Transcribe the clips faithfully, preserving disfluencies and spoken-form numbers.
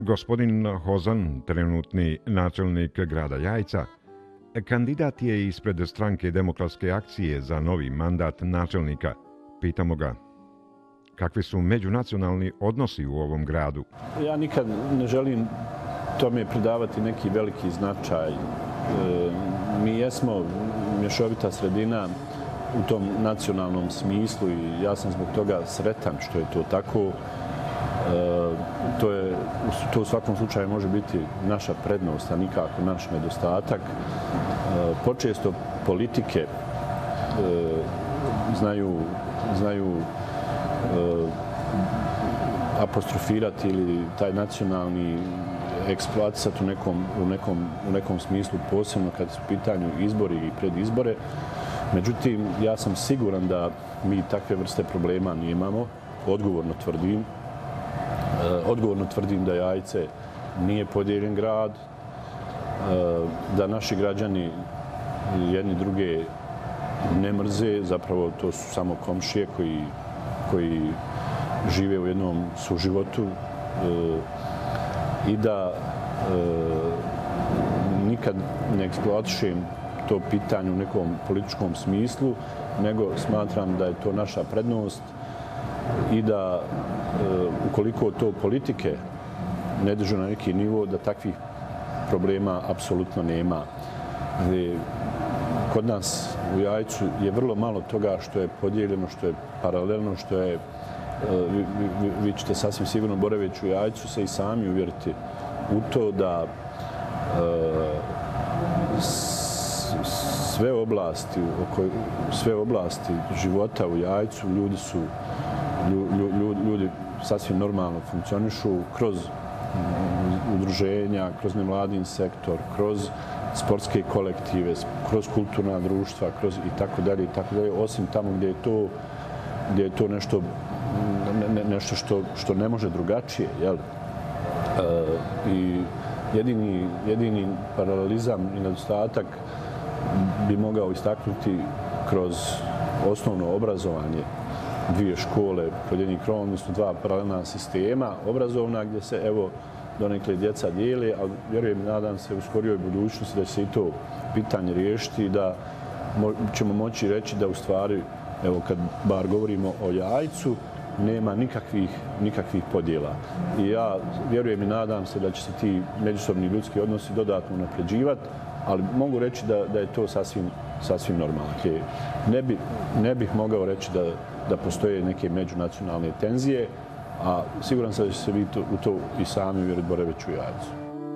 Gospodin Hozan, trenutni načelnik grada Jajca, kandidat je ispred stranke Demokratske akcije za novi mandat načelnika. Pitamo ga, kakvi su međunacionalni odnosi u ovom gradu? Ja nikad ne želim tome pridavati neki veliki značaj. Mi jesmo mješovita sredina u tom nacionalnom smislu i ja sam zbog toga sretan što je to tako. To, je, to u svakom slučaju može biti naša prednost, a nikako naš nedostatak. Počesto politike znaju, znaju apostrofirati ili taj nacionalni eksploatisati u nekom, u, nekom, u nekom smislu, posebno kad su u pitanju izbori i predizbore. Međutim, ja sam siguran da mi takve vrste problema nemamo. Odgovorno tvrdim. Odgovorno tvrdim da Jajce nije podijeljen grad, da naši građani jedni druge ne mrze, zapravo to su samo komšije koji, koji žive u jednom suživotu i da nikad ne eksploatišem to pitanje u nekom političkom smislu, nego smatram da je to naša prednost i da ukoliko to politike ne drže na neki nivo, da takvih problema apsolutno nema. Kod nas u Jajcu je vrlo malo toga što je podijeljeno, što je paralelno, što je, vi, vi, vi ćete sasvim sigurno boraveći u Jajcu se i sami uvjeriti u to da sve oblasti, sve oblasti života u Jajcu ljudi su Ljudi, ljudi sasvim normalno funkcionišu kroz udruženja, kroz nevladin sektor, kroz sportske kolektive, kroz kulturna društva, kroz i tako dalje i tako dalje, osim tamo gdje je to, gdje je to nešto, ne, nešto što, što ne može drugačije, jel? E, I jedini, jedini paralelizam i nedostatak bi mogao istaknuti kroz osnovno obrazovanje dvije škole pod jednim krovom, odnosno dva paralelna sistema obrazovna gdje se evo donekle djeca dijele, ali vjerujem, nadam se u skorijoj budućnosti da će se i to pitanje riješiti i da ćemo moći reći da u stvari, evo kad bar govorimo o Jajcu, nema nikakvih, nikakvih podjela. I ja vjerujem i nadam se da će se ti međusobni ljudski odnosi dodatno napređivati, ali mogu reći da, da je to sasvim, sasvim normalno. Ne, bi, ne bih mogao reći da, da postoje neke međunacionalne tenzije, a siguran sam da će se vi to, u to i sami uvjeriti boraveći u Jajcu.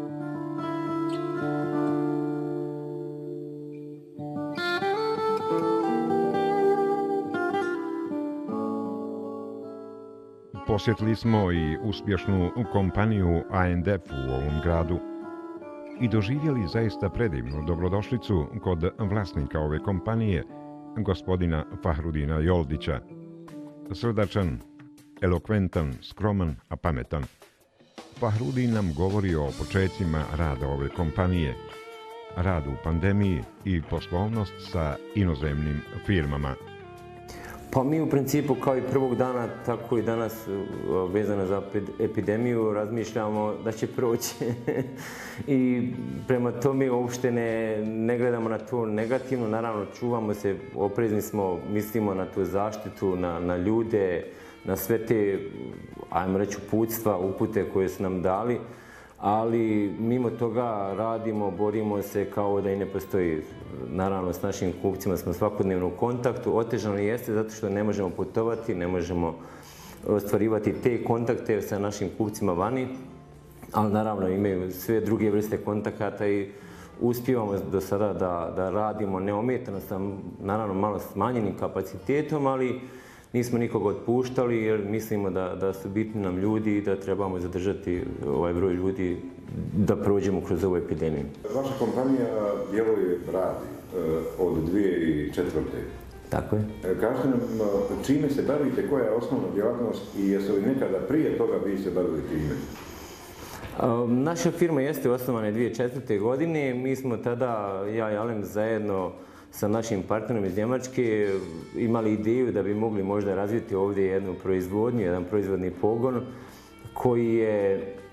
Posjetili smo i uspješnu kompaniju A N D F u ovom gradu i doživjeli zaista predivnu dobrodošlicu kod vlasnika ove kompanije, gospodina Fahrudina Joldića. Srdačan, elokventan, skroman, a pametan. Fahrudin nam govori o početcima rada ove kompanije, radu u pandemiji i poslovnost sa inozemnim firmama. Pa mi u principu kao i prvog dana, tako i danas vezano za epidemiju razmišljamo da će proći i prema tome uopšte ne, ne gledamo na to negativno, naravno čuvamo se, oprezni smo, mislimo na tu zaštitu, na, na ljude, na sve te, ajmo reći, uputstva, upute koje su nam dali, ali mimo toga radimo, borimo se kao da i ne postoji. Naravno, s našim kupcima smo svakodnevno u kontaktu. Otežano jeste zato što ne možemo putovati, ne možemo ostvarivati te kontakte sa našim kupcima vani, ali naravno imaju sve druge vrste kontakata i uspijevamo do sada da, da radimo neometano sa naravno malo smanjenim kapacitetom, ali nismo nikoga otpuštali jer mislimo da, da su bitni nam ljudi i da trebamo zadržati ovaj broj ljudi da prođemo kroz ovu epidemiju. Vaša kompanija djeluje, radi od dvije tisuće četvrte. Tako je. Kažete nam čime se bavite, koja je osnovna djelatnost i jeste li nekada prije toga vi se bavili time? Naša firma jeste osnovana dvije tisuće četvrte. godine. Mi smo tada, ja i Alem, zajedno sa našim partnerom iz Njemačke imali ideju da bi mogli možda razviti ovdje jednu proizvodnju, jedan proizvodni pogon koji je